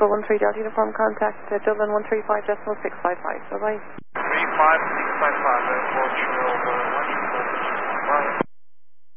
Echo 13 Delta Uniform contact Dublin 135.655. Bye bye. 35655,